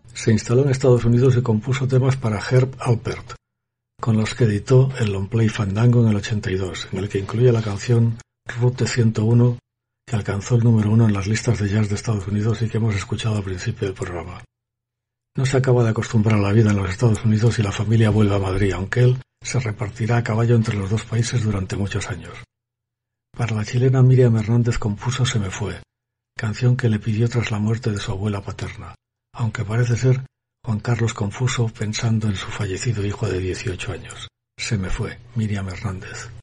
Se instaló en Estados Unidos y compuso temas para Herb Alpert, con los que editó el longplay Fandango en el 82, en el que incluye la canción Route 101, que alcanzó el número 1 en las listas de jazz de Estados Unidos y que hemos escuchado al principio del programa. No se acaba de acostumbrar a la vida en los Estados Unidos y la familia vuelve a Madrid, aunque él se repartirá a caballo entre los dos países durante muchos años. Para la chilena Miriam Hernández compuso Se me fue, canción que le pidió tras la muerte de su abuela paterna, aunque parece ser Juan Carlos compuso pensando en su fallecido hijo de 18 años. Se me fue, Miriam Hernández.